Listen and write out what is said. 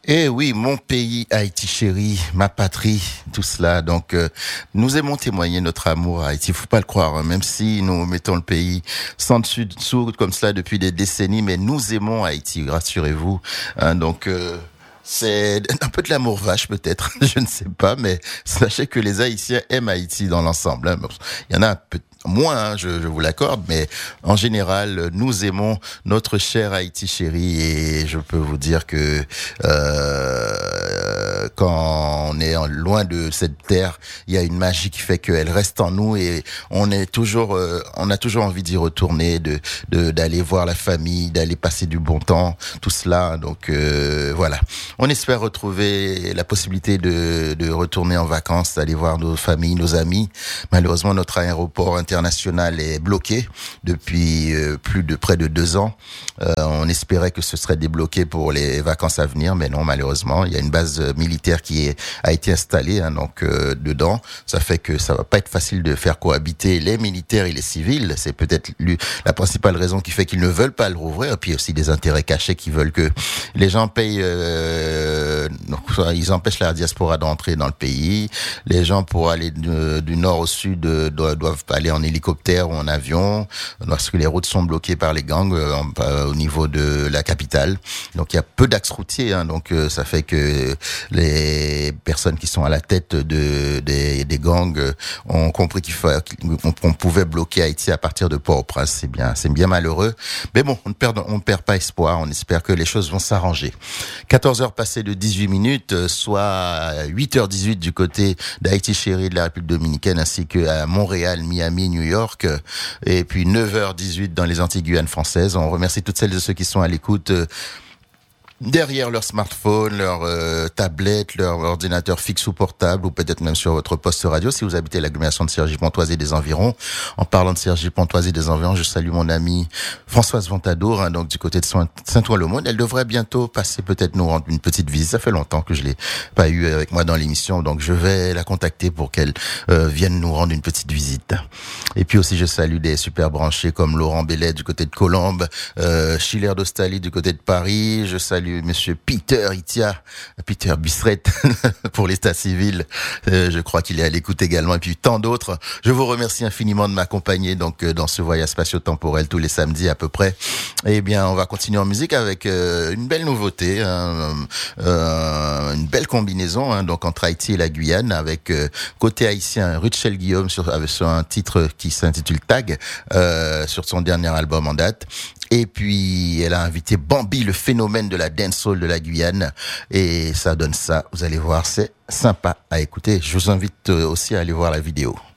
Eh oui, mon pays, Haïti chéri, ma patrie, tout cela. Donc, nous aimons témoigner notre amour à Haïti. Faut pas le croire, hein, même si nous mettons le pays sans dessus dessous comme cela depuis des décennies, mais nous aimons Haïti, rassurez-vous. Hein, donc, c'est un peu de l'amour vache peut-être, je ne sais pas, mais sachez que les Haïtiens aiment Haïti dans l'ensemble. Hein. Il y en a un peu moins, hein, je vous l'accorde, mais en général, nous aimons notre cher Haïti chéri et je peux vous dire que quand on est loin de cette terre, il y a une magie qui fait qu'elle reste en nous et on a toujours envie d'y retourner, d'aller voir la famille, d'aller passer du bon temps, tout cela. Donc voilà, on espère retrouver la possibilité de retourner en vacances, d'aller voir nos familles, nos amis. Malheureusement, notre aéroport international est bloqué depuis près de 2 ans. On espérait que ce serait débloqué pour les vacances à venir, mais non, malheureusement, il y a une base militaire qui a été installée donc dedans. Ça fait que ça va pas être facile de faire cohabiter les militaires et les civils. C'est peut-être la principale raison qui fait qu'ils ne veulent pas le rouvrir. Et puis aussi des intérêts cachés qui veulent que les gens payent. Donc, ils empêchent la diaspora d'entrer dans le pays. Les gens pour aller du nord au sud doivent aller en hélicoptère ou en avion parce que les routes sont bloquées par les gangs au niveau de la capitale. Donc il y a peu d'axes routiers, hein, donc ça fait que les personnes qui sont à la tête des gangs ont compris qu'on pouvait bloquer Haïti à partir de Port-au-Prince. C'est bien malheureux, mais bon, on ne perd pas espoir. On espère que les choses vont s'arranger. 14h passées de 18 minutes, soit 8h18 du côté d'Haïti chéri de la République dominicaine, ainsi que à Montréal, Miami, New York, et puis 9h18 dans les Antilles-Guyane françaises. On remercie toutes celles et ceux qui sont à l'écoute derrière leur smartphone, leur tablette, leur ordinateur fixe ou portable, ou peut-être même sur votre poste radio, si vous habitez l'agglomération de Cergy-Pontoise et des environs. En parlant de Cergy-Pontoise et des environs, je salue mon amie Françoise Ventadour, hein, donc du côté de Saint-Ouen-le-Monde. Elle devrait bientôt passer peut-être nous rendre une petite visite. Ça fait longtemps que je l'ai pas eu avec moi dans l'émission, donc je vais la contacter pour qu'elle vienne nous rendre une petite visite. Et puis aussi, je salue des super branchés comme Laurent Bellet du côté de Colombes, Schiller d'Ostalie du côté de Paris. Je salue Monsieur Peter Bissret pour l'état civil. Je crois qu'il est à l'écoute également. Et puis tant d'autres. Je vous remercie infiniment de m'accompagner donc dans ce voyage spatio-temporel tous les samedis à peu près. Eh bien, on va continuer en musique avec une belle nouveauté, une belle combinaison donc entre Haïti et la Guyane avec côté haïtien Rutschel Guillaume sur un titre qui s'intitule Tag sur son dernier album en date. Et puis, elle a invité Bambi, le phénomène de la dancehall de la Guyane. Et ça donne ça. Vous allez voir, c'est sympa à écouter. Je vous invite aussi à aller voir la vidéo.